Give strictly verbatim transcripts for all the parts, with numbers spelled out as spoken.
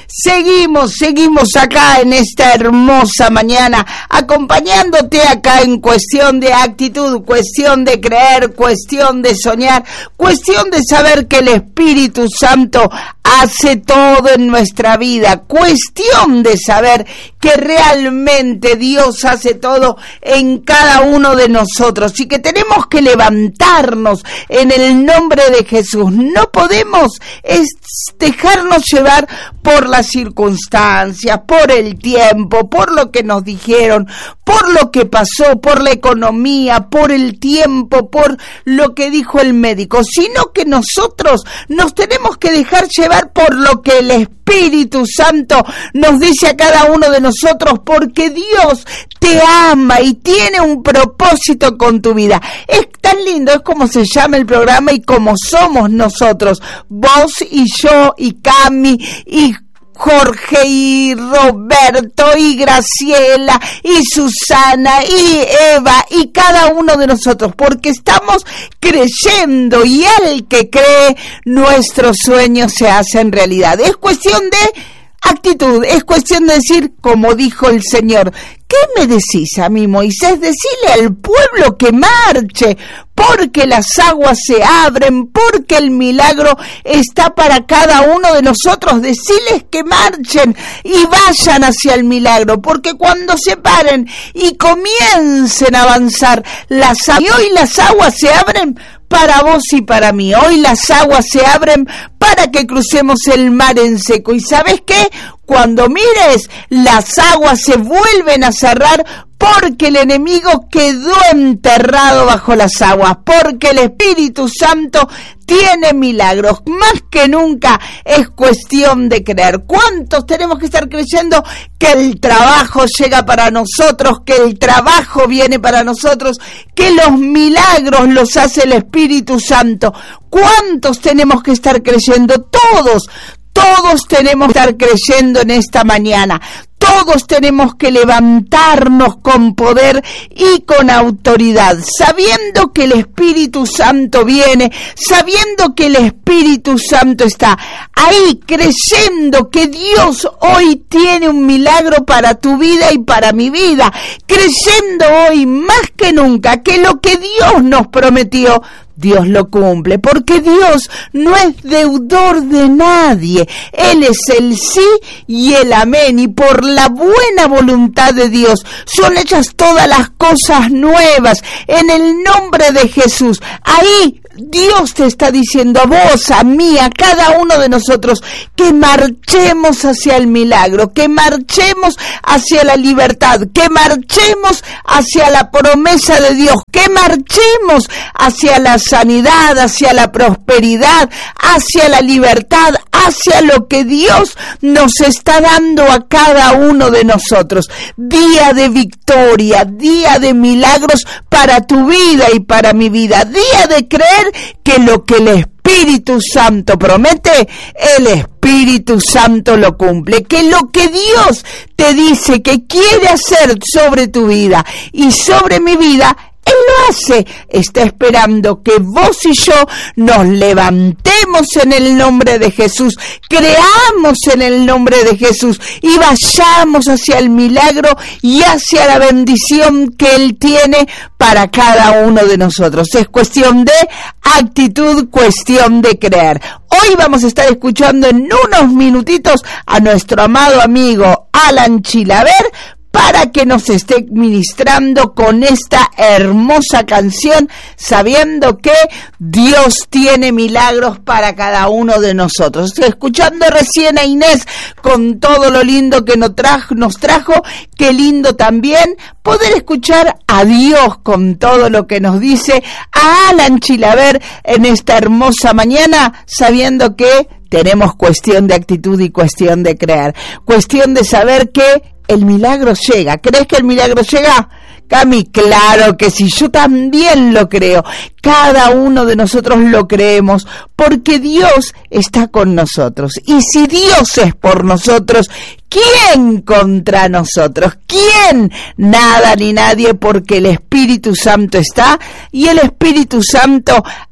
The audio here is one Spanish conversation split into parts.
Seguimos, seguimos acá en esta hermosa mañana, acompañándote acá en cuestión de actitud, cuestión de creer, cuestión de soñar, cuestión de saber que el Espíritu Santo hace todo en nuestra vida, cuestión de saber que realmente Dios hace todo en cada uno de nosotros y que tenemos que levantarnos en el nombre de Jesús. No podemos es dejarnos llevar por las circunstancias, por el tiempo, por lo que nos dijeron, por lo que pasó, por la economía, por el tiempo, por lo que dijo el médico, sino que nosotros nos tenemos que dejar llevar por lo que el Espíritu Santo nos dice a cada uno de nosotros, porque Dios te ama y tiene un propósito con tu vida. Es tan lindo, es como se llama el programa y como somos nosotros, vos y yo y Cami y Jorge y Roberto y Graciela y Susana y Eva y cada uno de nosotros, porque estamos creyendo y el que cree, nuestros sueños se hacen realidad. Es cuestión de actitud, es cuestión de decir, como dijo el Señor, ¿qué me decís a mí, Moisés? Decile al pueblo que marche, porque las aguas se abren, porque el milagro está para cada uno de nosotros. Deciles que marchen y vayan hacia el milagro, porque cuando se paren y comiencen a avanzar, las aguas, y hoy las aguas se abren para vos y para mí. Hoy las aguas se abren para que crucemos el mar en seco. ¿Y sabes qué? Cuando mires, las aguas se vuelven a cerrar porque el enemigo quedó enterrado bajo las aguas, porque el Espíritu Santo tiene milagros. Más que nunca es cuestión de creer. ¿Cuántos tenemos que estar creyendo que el trabajo llega para nosotros, que el trabajo viene para nosotros, que los milagros los hace el Espíritu Santo? ¿Cuántos tenemos que estar creyendo? Todos. Todos tenemos que estar creyendo en esta mañana. Todos tenemos que levantarnos con poder y con autoridad, sabiendo que el Espíritu Santo viene, sabiendo que el Espíritu Santo está ahí, creyendo que Dios hoy tiene un milagro para tu vida y para mi vida, creyendo hoy más que nunca que lo que Dios nos prometió, Dios lo cumple, porque Dios no es deudor de nadie. Él es el sí y el amén, y por la buena voluntad de Dios son hechas todas las cosas nuevas en el nombre de Jesús. Ahí Dios te está diciendo a vos, a mí, a cada uno de nosotros, que marchemos hacia el milagro, que marchemos hacia la libertad, que marchemos hacia la promesa de Dios, que marchemos hacia la sanidad, hacia la prosperidad, hacia la libertad, hacia lo que Dios nos está dando a cada uno de nosotros. Día de victoria, día de milagros para tu vida y para mi vida, día de creer que lo que el Espíritu Santo promete, el Espíritu Santo lo cumple, que lo que Dios te dice que quiere hacer sobre tu vida y sobre mi vida, Él lo hace. Está esperando que vos y yo nos levantemos en el nombre de Jesús, creamos en el nombre de Jesús y vayamos hacia el milagro y hacia la bendición que Él tiene para cada uno de nosotros. Es cuestión de actitud, cuestión de creer. Hoy vamos a estar escuchando en unos minutitos a nuestro amado amigo Alan Chilaver, para que nos esté ministrando con esta hermosa canción, sabiendo que Dios tiene milagros para cada uno de nosotros. Escuchando recién a Inés con todo lo lindo que nos trajo, nos trajo, qué lindo también poder escuchar a Dios con todo lo que nos dice, a Alan Chilaver en esta hermosa mañana, sabiendo que tenemos cuestión de actitud y cuestión de creer, cuestión de saber que el milagro llega. ¿Crees que el milagro llega? Cami, claro que sí, yo también lo creo. Cada uno de nosotros lo creemos porque Dios está con nosotros. Y si Dios es por nosotros, ¿quién contra nosotros? ¿Quién? Nada ni nadie, porque el Espíritu Santo está y el Espíritu Santo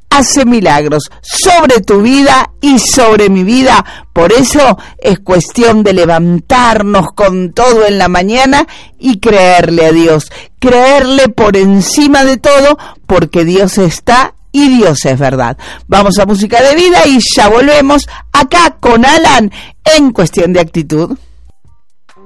hace milagros sobre tu vida y sobre mi vida. Por eso es cuestión de levantarnos con todo en la mañana y creerle a Dios, creerle por encima de todo, porque Dios está y Dios es verdad. Vamos a música de vida y ya volvemos acá con Alan en Cuestión de Actitud.